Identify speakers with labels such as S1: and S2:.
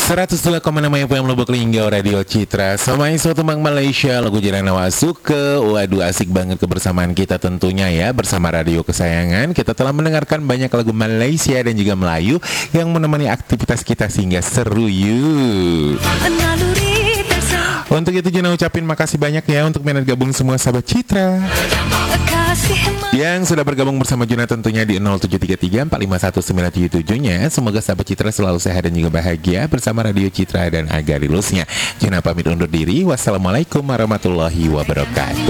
S1: 102,6 FM Lubuk Linggau Radio Citra Samai suatu Mang Malaysia. Lagu Jirana Wasuke. Waduh, asik banget kebersamaan kita tentunya ya. Bersama radio kesayangan, kita telah mendengarkan banyak lagu Malaysia dan juga Melayu yang menemani aktivitas kita sehingga seru yuk. Untuk itu Juna ucapin makasih banyak ya untuk minat gabung semua sahabat Citra yang sudah bergabung bersama Juna tentunya di 0733451977-nya. Semoga sahabat Citra selalu sehat dan juga bahagia bersama Radio Citra dan Agarilusnya. Juna pamit undur diri. Wassalamualaikum warahmatullahi wabarakatuh.